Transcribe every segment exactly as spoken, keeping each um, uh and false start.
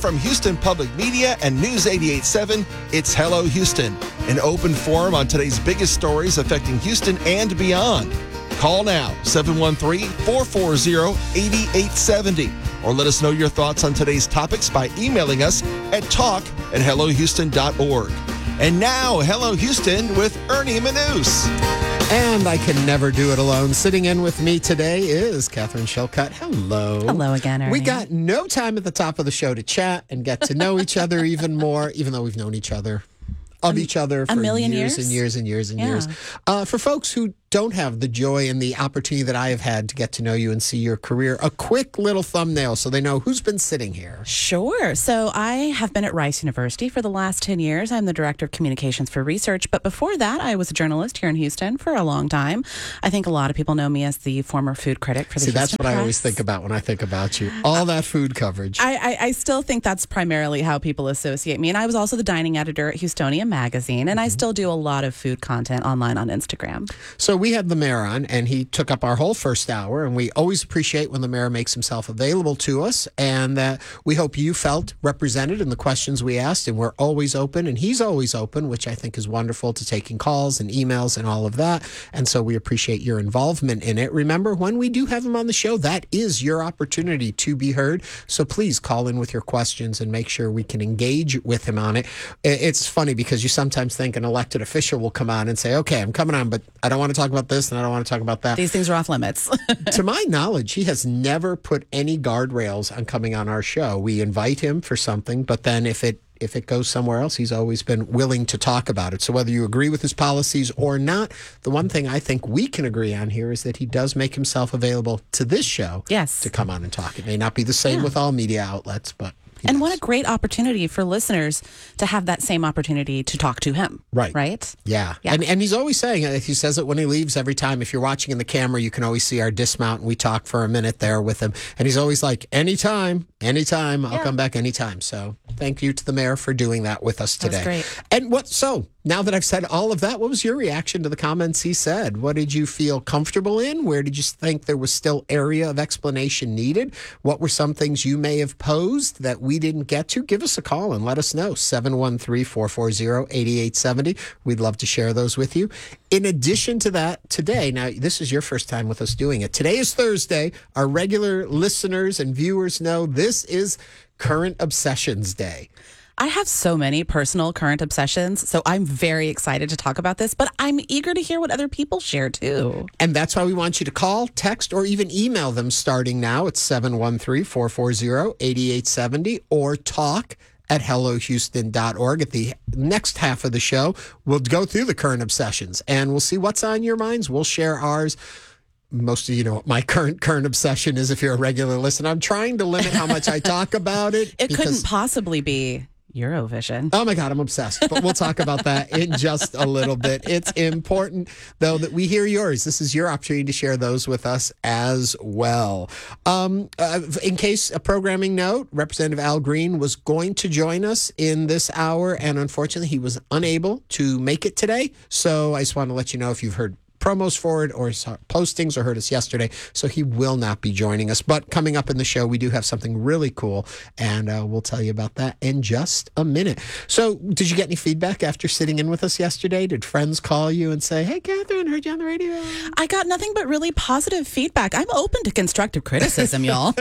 from Houston Public Media and News eighty-eight point seven, it's Hello Houston, an open forum on today's biggest stories affecting Houston and beyond. Call now, seven one three, four four zero, eight eight seven zero, or let us know your thoughts on today's topics by emailing us at talk at hello houston dot org. And now, Hello Houston with Ernie Manous. And I can never do it alone. Sitting in with me today is Catherine Shellcutt. Hello. Hello again, Ernie. We got no time at the top of the show to chat and get to know each other even more, even though we've known each other, of each other for a million years, years and years and years and yeah. years. Uh, for folks who don't have the joy and the opportunity that I have had to get to know you and see your career, a quick little thumbnail so they know who's been sitting here. Sure. So I have been at Rice University for the last ten years. I'm the Director of Communications for Research. But before that, I was a journalist here in Houston for a long time. I think a lot of people know me as the former food critic for the See, Houston that's what Press. I always think about when I think about you. All that food coverage. I, I, I still think that's primarily how people associate me. And I was also the dining editor at Houstonia Magazine. And I still do a lot of food content online on Instagram. So we had the mayor on, and he took up our whole first hour, and we always appreciate when the mayor makes himself available to us, and uh, we hope you felt represented in the questions we asked, and we're always open, and he's always open, which I think is wonderful, to taking calls and emails and all of that, and so we appreciate your involvement in it. Remember, when we do have him on the show, that is your opportunity to be heard, so please call in with your questions and make sure we can engage with him on it. It's funny because you sometimes think an elected official will come on and say, okay, I'm coming on, but I don't want to talk about this and I don't want to talk about that. These things are off limits. To my knowledge, he has never put any guardrails on coming on our show. We invite him for something, but then if it if it goes somewhere else, he's always been willing to talk about it. So whether you agree with his policies or not, the one thing I think we can agree on here is that he does make himself available to this show yes. to come on and talk. It may not be the same yeah. with all media outlets, but and what a great opportunity for listeners to have that same opportunity to talk to him. Right. Right? Yeah. yeah. And and he's always saying it. He says it when he leaves every time. If you're watching in the camera, you can always see our dismount, and we talk for a minute there with him. And he's always like, anytime, anytime, I'll yeah. come back anytime. So thank you to the mayor for doing that with us today. That's great. And what, so now that I've said all of that, what was your reaction to the comments he said? What did you feel comfortable in? Where did you think there was still area of explanation needed? What were some things you may have posed that we didn't get to? Give us a call and let us know. seven one three, four four zero, eight eight seven zero. We'd love to share those with you. In addition to that, today, now this is your first time with us doing it. Today is Thursday. Our regular listeners and viewers know this is Current Obsessions Day. I have so many personal current obsessions, so I'm very excited to talk about this, but I'm eager to hear what other people share too. And that's why we want you to call, text, or even email them starting now at seven one three, four four zero, eight eight seven zero or talk at hello houston dot org. At the next half of the show, we'll go through the current obsessions and we'll see what's on your minds. We'll share ours. Most of you know what my current current obsession is if you're a regular listener. I'm trying to limit how much I talk about it. It because, couldn't possibly be Eurovision. Oh my God, I'm obsessed. But we'll talk about that in just a little bit. It's important, though, that we hear yours. This is your opportunity to share those with us as well. Um, uh, in case a programming note, Representative Al Green was going to join us in this hour, and unfortunately, he was unable to make it today. So I just want to let you know if you've heard promos for it or saw postings or heard us yesterday, so he will not be joining us. But coming up in the show, we do have something really cool, and uh, we'll tell you about that in just a minute. So did you get any feedback after sitting in with us yesterday? Did friends call you and say, hey, Catherine, heard you on the radio? I got nothing but really positive feedback. I'm open to constructive criticism, y'all.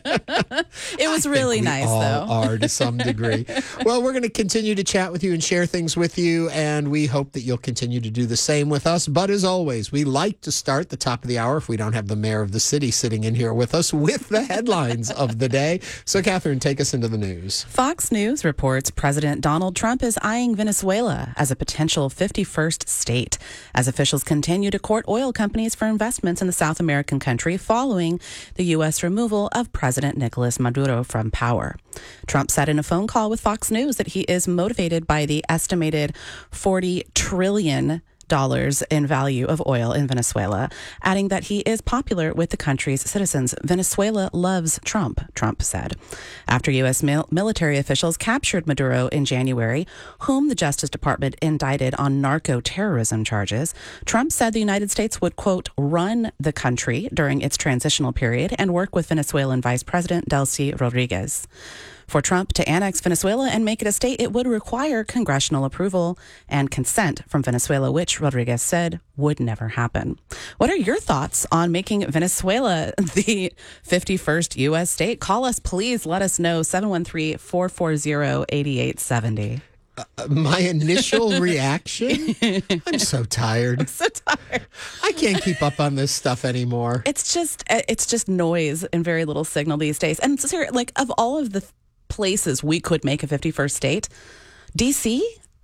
It was really we nice, all though. are to some degree. Well, we're going to continue to chat with you and share things with you, and we hope that you'll continue to do the same with us. But as always, we like to start the top of the hour, if we don't have the mayor of the city sitting in here with us, with the headlines of the day. So, Catherine, take us into the news. Fox News reports President Donald Trump is eyeing Venezuela as a potential fifty-first state, as officials continue to court oil companies for investments in the South American country following the U S removal of President Nicolas Maduro from power. Trump said in a phone call with Fox News that he is motivated by the estimated forty trillion dollars in value of oil in Venezuela, adding that he is popular with the country's citizens. Venezuela loves Trump, Trump said. After U S mil- military officials captured Maduro in January, whom the Justice Department indicted on narco-terrorism charges, Trump said the United States would, quote, run the country during its transitional period and work with Venezuelan Vice President Delcy Rodriguez. For Trump to annex Venezuela and make it a state, it would require congressional approval and consent from Venezuela, which Rodriguez said would never happen. What are your thoughts on making Venezuela the fifty-first U S state? Call us, please. Let us know. seven one three, four four zero, eight eight seven zero. Uh, my initial reaction, I'm so tired. I'm so tired. I can't keep up on this stuff anymore. It's just it's just noise and very little signal these days. And ser- like of all of the places we could make a fifty-first state, D C,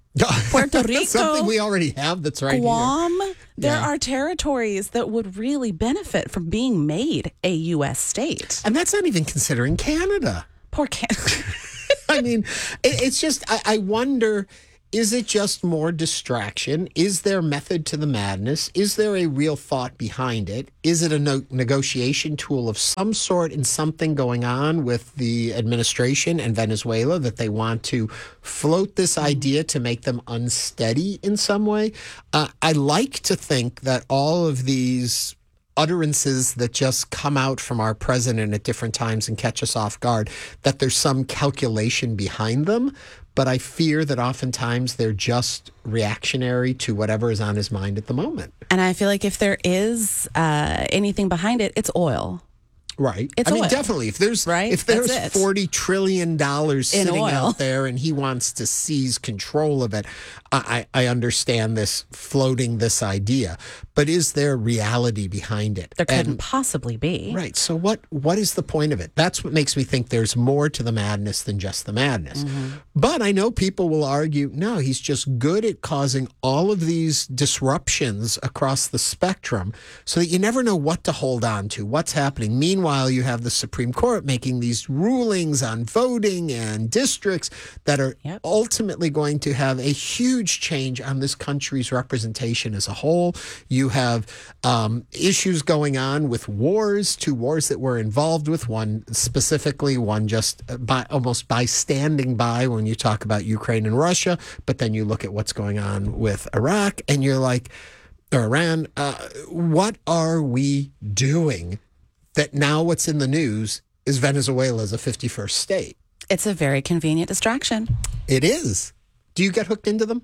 Puerto Rico, something we already have that's right Guam, here. there Yeah. are territories that would really benefit from being made a U S state. And that's not even considering Canada. Poor Canada. I mean, it, it's just, I, I wonder, is it just more distraction? Is there method to the madness? Is there a real thought behind it? Is it a no- negotiation tool of some sort and something going on with the administration and Venezuela that they want to float this idea to make them unsteady in some way? Uh, I like to think that all of these utterances that just come out from our president at different times and catch us off guard, that there's some calculation behind them. But I fear that oftentimes they're just reactionary to whatever is on his mind at the moment. And I feel like if there is uh, anything behind it, it's oil. Right. It's I mean, oil. definitely. If there's Right? if there's That's it. forty trillion dollars In sitting oil. out there and he wants to seize control of it, I, I understand this floating this idea. But is there reality behind it? There couldn't And- possibly be. Right. So what what is the point of it? That's what makes me think there's more to the madness than just the madness. But I know people will argue, no, he's just good at causing all of these disruptions across the spectrum so that you never know what to hold on to, what's happening. Meanwhile, you have the Supreme Court making these rulings on voting and districts that are Yep. ultimately going to have a huge change on this country's representation as a whole. You have um, issues going on with wars, two wars that we're involved with, one specifically, one just by almost by standing by when you talk about Ukraine and Russia, but then you look at what's going on with Iraq and you're like, or Iran, uh, what are we doing that now what's in the news is Venezuela is a fifty-first state? It's a very convenient distraction. It is. Do you get hooked into them?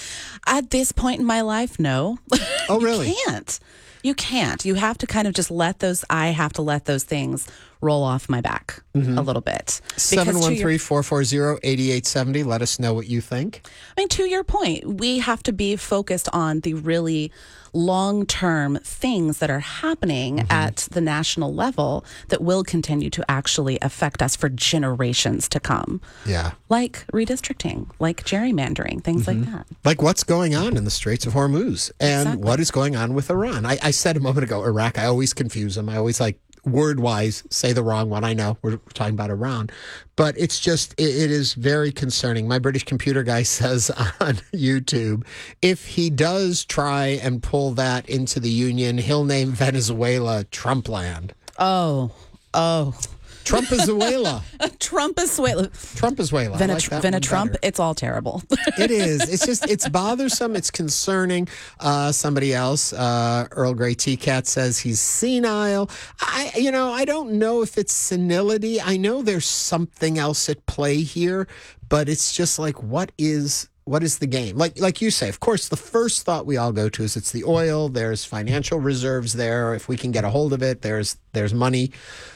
At this point in my life, no. Oh, really? You can't. You can't. You have to kind of just let those, I have to let those things roll off my back a little bit. Because to your- seven one three, four four zero, eight eight seven zero. Let us know what you think. I mean, to your point, we have to be focused on the really long-term things that are happening at the national level that will continue to actually affect us for generations to come. Yeah. Like redistricting, like gerrymandering, things like that. Like what's going on in the Straits of Hormuz and Exactly. what is going on with Iran. I, I said a moment ago, Iraq, I always confuse them. I always like word-wise say the wrong one. I know we're talking about Iran, but it's just, it, it is very concerning. My British computer guy says on YouTube, if he does try and pull that into the union, he'll name Venezuela Trumpland. Oh, oh. Trump-Venezuela. Trump-Venezuela. Trump-Venezuela. I Vena, like that Vena one Trump, better. it's all terrible. It is. It's just, it's bothersome. It's concerning. Uh, somebody else, uh, Earl Grey T-Cat says he's senile. I, you know, I don't know if it's senility. I know there's something else at play here, but it's just like, what is, what is the game? Like, like you say, of course, the first thought we all go to is it's the oil. There's financial reserves there. If we can get a hold of it, there's, there's money.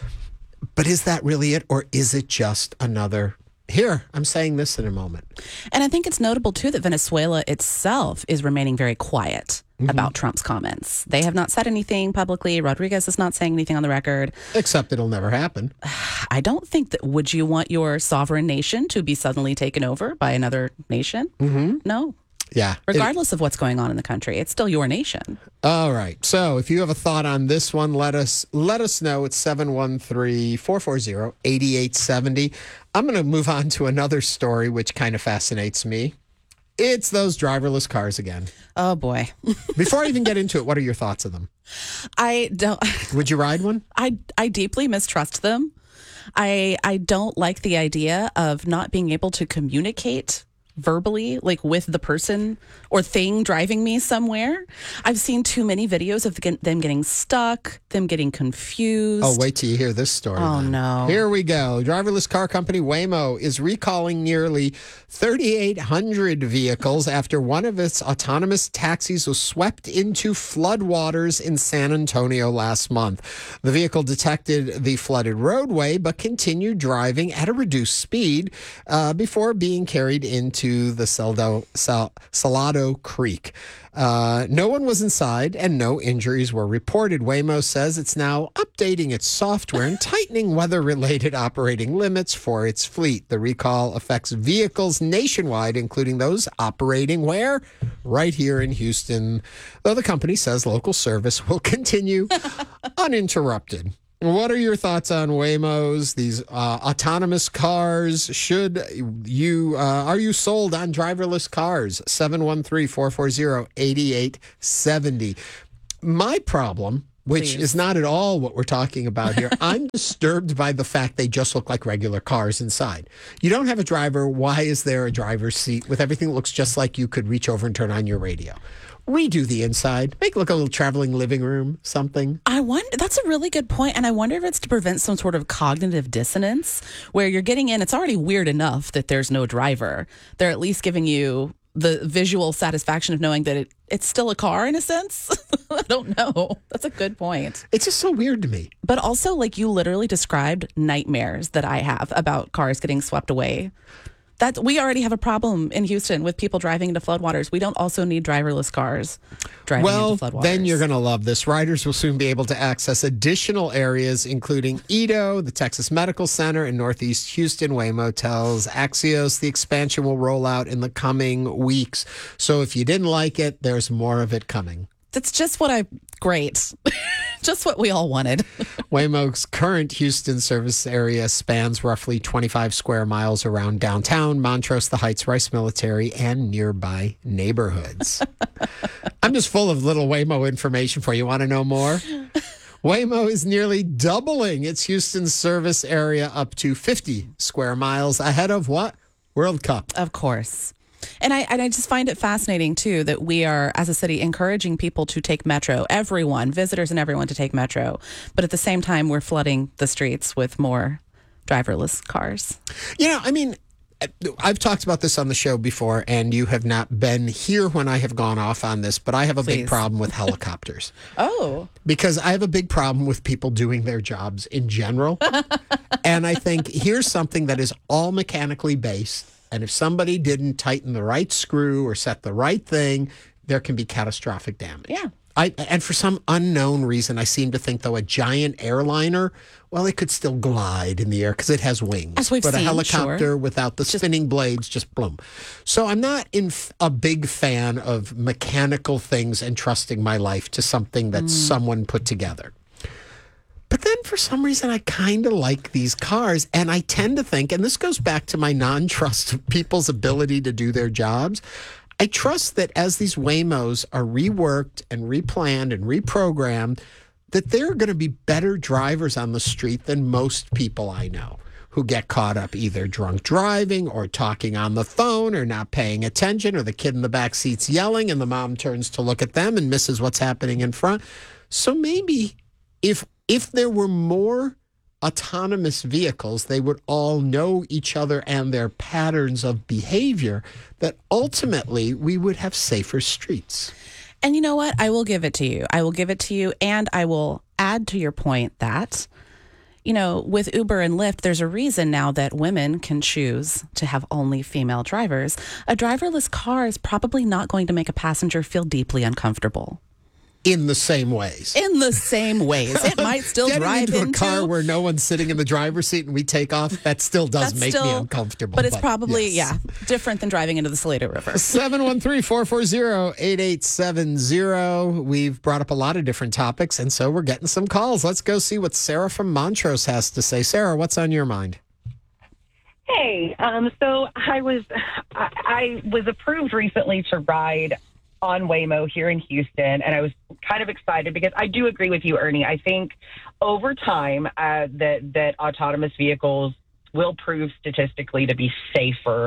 But is that really it? Or is it just another, here, I'm saying this in a moment. And I think it's notable, too, that Venezuela itself is remaining very quiet about Trump's comments. They have not said anything publicly. Rodriguez is not saying anything on the record. Except it'll never happen. I don't think that, would you want your sovereign nation to be suddenly taken over by another nation? Mm-hmm. No. Yeah. Regardless of what's going on in the country, it's still your nation. All right. So if you have a thought on this one, let us let us know. It's seven one three, four four zero, eight eight seven zero. I'm going to move on to another story which kind of fascinates me. It's those driverless cars again. Oh, boy. Before I even get into it, what are your thoughts of them? I don't... Would you ride one? I, I deeply mistrust them. I I don't like the idea of not being able to communicate verbally, like with the person or thing driving me somewhere. I've seen too many videos of get, them getting stuck, them getting confused. Oh, wait till you hear this story. Oh, then. no. Here we go. Driverless car company Waymo is recalling nearly thirty-eight hundred vehicles after one of its autonomous taxis was swept into floodwaters in San Antonio last month. The vehicle detected the flooded roadway but continued driving at a reduced speed uh, before being carried into the Saldo, Sal, Salado Creek. Uh, no one was inside and no injuries were reported. Waymo says it's now updating its software and tightening weather-related operating limits for its fleet. The recall affects vehicles nationwide, including those operating where? Right here in Houston, though the company says local service will continue uninterrupted. What are your thoughts on Waymos, these uh, autonomous cars? Should you, uh, are you sold on driverless cars? seven one three, four four zero, eight eight seven zero. My problem, which Please. is not at all what we're talking about here, I'm disturbed by the fact they just look like regular cars inside. You don't have a driver. Why is there a driver's seat with everything that looks just like you could reach over and turn on your radio? Redo the inside. Make it look a little traveling living room, something. I wonder, that's a really good point, and I wonder if it's to prevent some sort of cognitive dissonance where you're getting in. It's already weird enough that there's no driver. They're at least giving you the visual satisfaction of knowing that it, it's still a car in a sense. I don't know. That's a good point. It's just so weird to me. But also, like, you literally described nightmares that I have about cars getting swept away. That we already have a problem in Houston with people driving into floodwaters. We don't also need driverless cars driving well, into floodwaters. Then you're going to love this. Riders will soon be able to access additional areas, including Edo, the Texas Medical Center, and Northeast Houston. Waymo tells Axios the expansion will roll out in the coming weeks. So if you didn't like it, there's more of it coming. That's just what I, great. Just what we all wanted. Waymo's current Houston service area spans roughly twenty-five square miles around downtown, Montrose, the Heights, Rice Military, and nearby neighborhoods. I'm just full of little Waymo information for you. Want to know more? Waymo is nearly doubling its Houston service area up to fifty square miles ahead of what? World Cup. Of course. And I and I just find it fascinating, too, that we are, as a city, encouraging people to take Metro, everyone, visitors and everyone to take Metro. But at the same time, we're flooding the streets with more driverless cars. You know, I mean, I've talked about this on the show before, and you have not been here when I have gone off on this, but I have a Please. big problem with helicopters. Oh. Because I have a big problem with people doing their jobs in general. And I think here's something that is all mechanically based. And if somebody didn't tighten the right screw or set the right thing, there can be catastrophic damage. Yeah. I, and for some unknown reason, I seem to think, though, a giant airliner, well, it could still glide in the air because it has wings. As we've but seen, a helicopter sure. without the spinning blades, just boom. So I'm not in f- a big fan of mechanical things and trusting my life to something that mm. someone put together. But then for some reason, I kind of like these cars. And I tend to think, and this goes back to my non-trust of people's ability to do their jobs. I trust that as these Waymos are reworked and replanned and reprogrammed, that there are going to be better drivers on the street than most people I know who get caught up either drunk driving or talking on the phone or not paying attention, or the kid in the back seat's yelling and the mom turns to look at them and misses what's happening in front. So maybe if If there were more autonomous vehicles, they would all know each other and their patterns of behavior, that ultimately we would have safer streets. And you know what? I will give it to you. I will give it to you. And I will add to your point that, you know, with Uber and Lyft, there's a reason now that women can choose to have only female drivers. A driverless car is probably not going to make a passenger feel deeply uncomfortable. In the same ways. In the same ways. It might still Getting drive into a into car where no one's sitting in the driver's seat and we take off, that still does That's make still, me uncomfortable. But it's probably, yes. yeah, different than driving into the Salado River. seven one three, four four zero, eight eight seven zero. We've brought up a lot of different topics, and so we're getting some calls. Let's go see what Sarah from Montrose has to say. Sarah, what's on your mind? Hey, um, so I was I, I was approved recently to ride on Waymo here in Houston, and I was kind of excited because I do agree with you, Ernie. I think over time uh, that that autonomous vehicles will prove statistically to be safer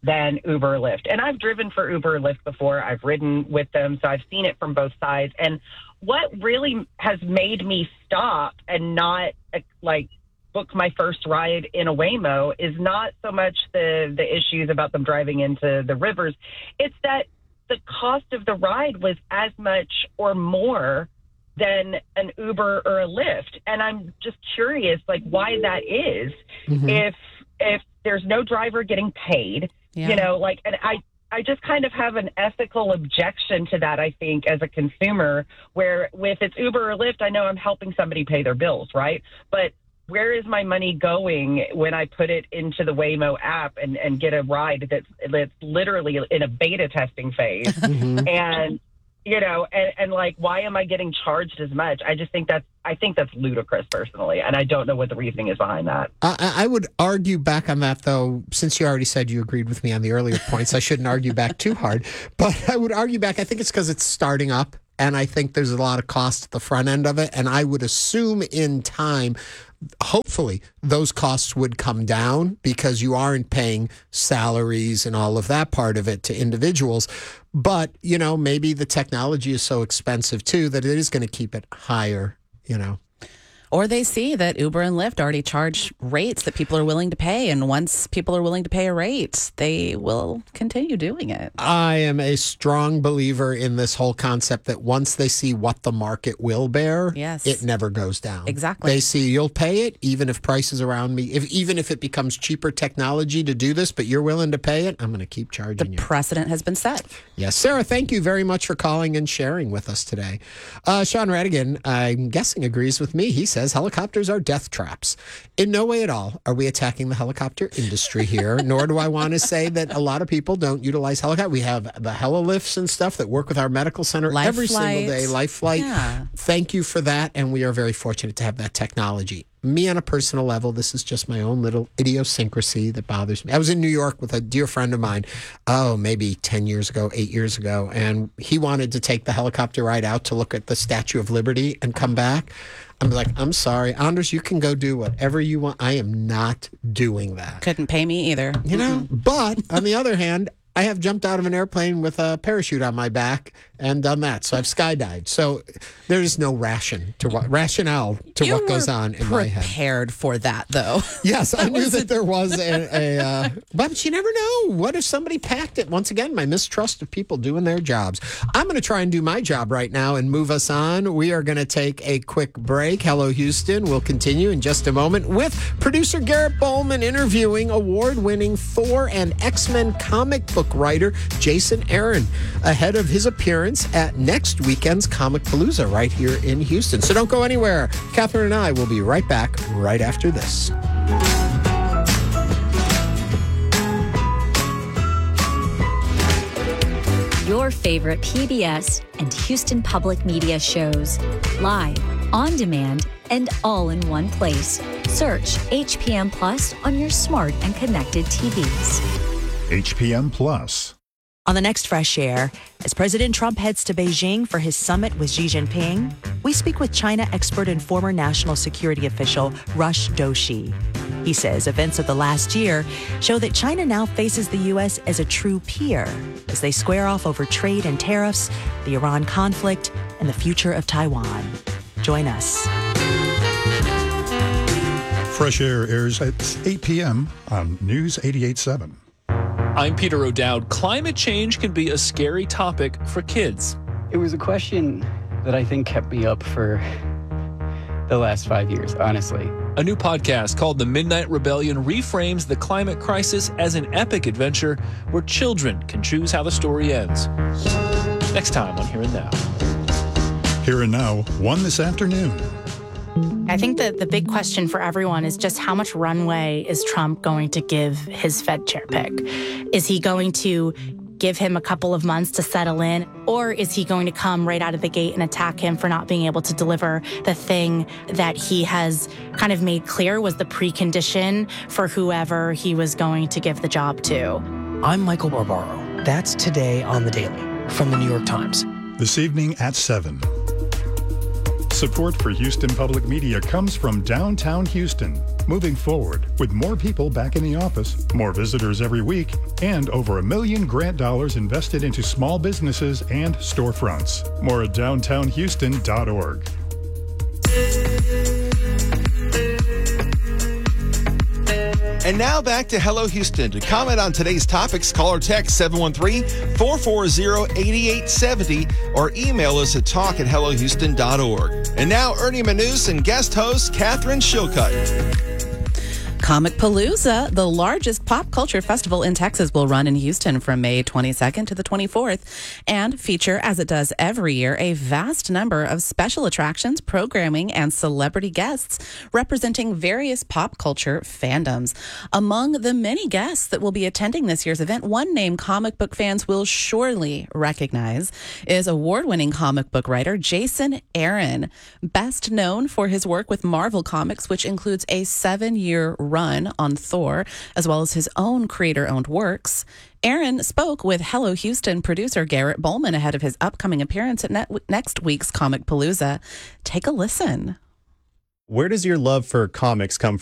than Uber or Lyft. And I've driven for Uber or Lyft before. I've ridden with them, so I've seen it from both sides. And what really has made me stop and not like book my first ride in a Waymo is not so much the, the issues about them driving into the rivers. It's that the cost of the ride was as much or more than an Uber or a Lyft. And I'm just curious, like, why that is. Mm-hmm. If if there's no driver getting paid, yeah. you know, like, and I, I just kind of have an ethical objection to that, I think, as a consumer, where if it's Uber or Lyft, I know I'm helping somebody pay their bills, right? But where is my money going when I put it into the Waymo app and, and get a ride that's, that's literally in a beta testing phase? Mm-hmm. And, you know, and, and like, why am I getting charged as much? I just think that's, I think that's ludicrous personally. And I don't know what the reasoning is behind that. I, I would argue back on that, though, since you already said you agreed with me on the earlier points, I shouldn't argue back too hard. But I would argue back. I think it's because it's starting up. And I think there's a lot of cost at the front end of it. And I would assume in time, hopefully, those costs would come down because you aren't paying salaries and all of that part of it to individuals. But, you know, maybe the technology is so expensive, too, that it is going to keep it higher, you know. Or they see that Uber and Lyft already charge rates that people are willing to pay. And once people are willing to pay a rate, they will continue doing it. I am a strong believer in this whole concept that once they see what the market will bear, yes. it never goes down. Exactly. They see you'll pay it, even if prices around me, if even if it becomes cheaper technology to do this, but you're willing to pay it, I'm going to keep charging the you. The precedent has been set. Yes, Sarah, thank you very much for calling and sharing with us today. Uh, Sean Radigan, I'm guessing, agrees with me. He says helicopters are death traps. In no way at all are we attacking the helicopter industry here, nor do I want to say that a lot of people don't utilize helicopters. We have the helilifts and stuff that work with our medical center Life every flight. single day. Life Flight. Yeah. Thank you for that, and we are very fortunate to have that technology. Me on a personal level, this is just my own little idiosyncrasy that bothers me. I was in New York with a dear friend of mine, oh, maybe ten years ago, eight years ago, and he wanted to take the helicopter ride out to look at the Statue of Liberty and come back. I'm like, I'm sorry, Anders, you can go do whatever you want. I am not doing that. Couldn't pay me either. You know, mm-hmm. But on the other hand, I have jumped out of an airplane with a parachute on my back and done that. So I've skydived. So there's no ration to what rationale to you what goes on in my head. Prepared for that, though. Yes, I knew that there was a. a uh, but you never know. What if somebody packed it? Once again, my mistrust of people doing their jobs. I'm going to try and do my job right now and move us on. We are going to take a quick break. Hello, Houston. We'll continue in just a moment with producer Garrett Bowman interviewing award-winning Thor and X-Men comic book writer Jason Aaron ahead of his appearance at next weekend's Comic Palooza right here in Houston. So don't go anywhere. Catherine and I will be right back right after this. Your favorite P B S and Houston Public Media shows. Live, on demand, and all in one place. Search H P M Plus on your smart and connected T Vs. H P M Plus. On the next Fresh Air, as President Trump heads to Beijing for his summit with Xi Jinping, we speak with China expert and former national security official Rush Doshi. He says events of the last year show that China now faces the U S as a true peer as they square off over trade and tariffs, the Iran conflict, and the future of Taiwan. Join us. Fresh Air airs at eight p.m. on News eighty-eight point seven. I'm Peter O'Dowd. Climate change can be a scary topic for kids. It was a question that I think kept me up for the last five years, honestly. A new podcast called The Midnight Rebellion reframes the climate crisis as an epic adventure where children can choose how the story ends. Next time on Here and Now. Here and Now, one this afternoon. I think that the big question for everyone is just how much runway is Trump going to give his Fed chair pick? Is he going to give him a couple of months to settle in, or is he going to come right out of the gate and attack him for not being able to deliver the thing that he has kind of made clear was the precondition for whoever he was going to give the job to? I'm Michael Barbaro. That's Today on the Daily from the New York Times. This evening at seven. Support for Houston Public Media comes from downtown Houston, moving forward with more people back in the office, more visitors every week, and over a million grant dollars invested into small businesses and storefronts. More at downtown houston dot org. And now back to Hello Houston. To comment on today's topics, call or text seven one three, four four zero, eight eight seven zero or email us at talk at hello houston dot org. And now Ernie Manous and guest host Catherine Shilcutt. Comicpalooza, the largest pop culture festival in Texas, will run in Houston from May twenty-second to the twenty-fourth and feature, as it does every year, a vast number of special attractions, programming, and celebrity guests representing various pop culture fandoms. Among the many guests that will be attending this year's event, one name comic book fans will surely recognize is award-winning comic book writer Jason Aaron, best known for his work with Marvel Comics, which includes a seven-year run on Thor, as well as his own creator-owned works. Aaron spoke with Hello Houston producer Garrett Bowman ahead of his upcoming appearance at net- next week's Comicpalooza. Take a listen. Where does your love for comics come